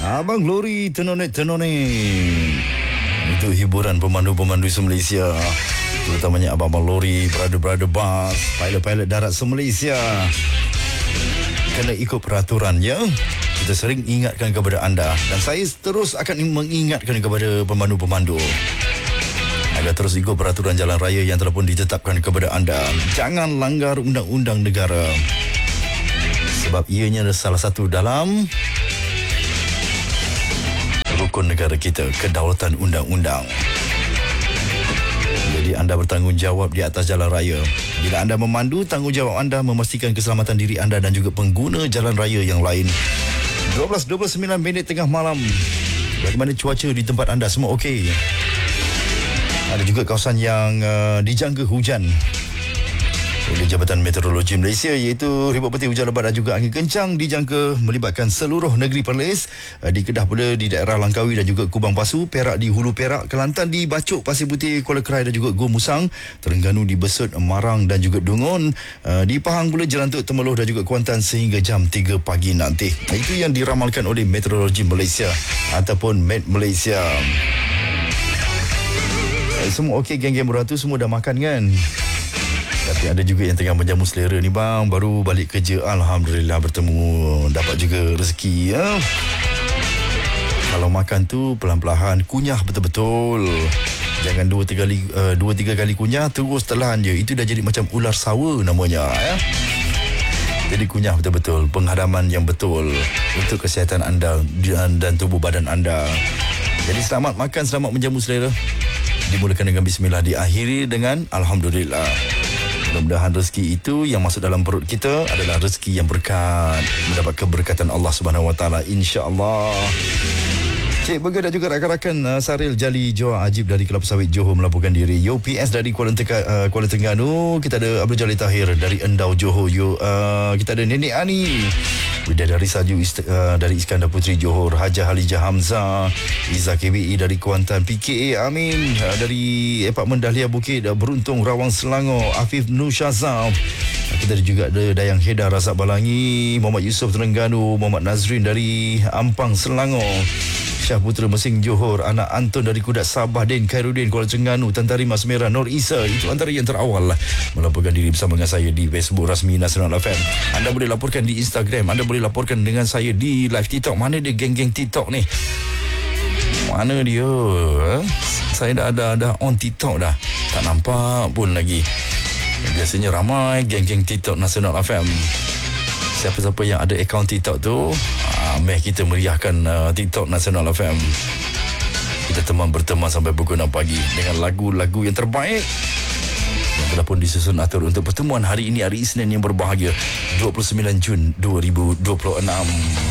Abang Lori Tenonek. Itu hiburan pemandu-pemandu se-Malaysia, terutamanya abang-abang lori, berada-berada bas, pilot-pilot darat se-Malaysia. Kena ikut peraturan, ya. Kita sering ingatkan kepada anda, dan saya terus akan mengingatkan kepada pemandu-pemandu agar terus ikut peraturan jalan raya yang telah pun ditetapkan kepada anda. Jangan langgar undang-undang negara, sebab ianya salah satu dalam rukun negara kita, kedaulatan undang-undang. Jadi anda bertanggungjawab di atas jalan raya. Bila anda memandu, tanggungjawab anda memastikan keselamatan diri anda dan juga pengguna jalan raya yang lain. 12:29 tengah malam. Bagaimana cuaca di tempat anda? Semua okey? Ada juga kawasan yang dijangka hujan oleh Jabatan Meteorologi Malaysia, iaitu ribut peti, hujan lebat dan juga angin kencang dijangka melibatkan seluruh negeri Perlis. Di Kedah pula, di daerah Langkawi dan juga Kubang Pasu, Perak di Hulu Perak, Kelantan di Bacok, Pasir Putih, Kuala Kerai dan juga Gua Musang, Terengganu di Besut, Marang dan juga Dungun, di Pahang pula, Jelantuk, Temeloh dan juga Kuantan sehingga jam 3 pagi nanti. Itu yang diramalkan oleh Meteorologi Malaysia ataupun Met Malaysia. Semua okey, geng-geng berat tu semua dah makan kan? Tapi ada juga yang tengah menjamu selera ni bang. Baru balik kerja, alhamdulillah bertemu, dapat juga rezeki, ya. Kalau makan tu pelan-pelan, kunyah betul-betul. Jangan 2-3 kali kunyah terus telan je. Itu dah jadi macam ular sawa namanya, ya. Jadi kunyah betul-betul, penghadaman yang betul untuk kesihatan anda dan tubuh badan anda. Jadi selamat makan, selamat menjamu selera. Dimulakan dengan bismillah, diakhiri dengan alhamdulillah. Mudah-mudahan rezeki itu yang masuk dalam perut kita adalah rezeki yang berkat, mendapat keberkatan Allah Subhanahu Wa Taala, insya-Allah. Cik Burger dan juga rakan-rakan Saril Jali Joa Ajib dari Kelapa Sawit Johor melaporkan diri. Yo PS dari Kuala Terengganu. Kita ada Abdul Jalil Tahir dari Endau Johor. Kita ada Nenek Ani dari Salju dari Iskandar Puteri Johor. Hajah Halijah Hamzah, Iza KBI dari Kuantan, PKA Amin dari Apartmen Dahlia Bukit Beruntung Rawang Selangor, Afif Nur Syazam. Kita juga ada Dayang Heda Razak Balangi, Muhammad Yusof Terengganu, Muhammad Nazrin dari Ampang Selangor, Syah Putra Mesing Johor, Anak Anton dari Kudat Sabah, Den Khairuddin Kuala Terengganu, Tantari Mas Merah, Nur Isa. Itu antara yang terawal melaporkan diri bersama dengan saya di Facebook rasmi Nasional FM. Anda boleh laporkan di Instagram, anda boleh laporkan dengan saya di live TikTok. Mana dia geng-geng TikTok ni? Mana dia? Saya dah on TikTok dah, tak nampak pun lagi. Biasanya ramai geng-geng TikTok Nasional FM. Siapa-siapa yang ada akaun TikTok tu, meh kita meriahkan TikTok Nasional FM. Kita berteman sampai pukul 6 pagi dengan lagu-lagu yang terbaik yang telah pun disusun atur untuk pertemuan hari ini, hari Isnin yang berbahagia, 29 Jun 2026.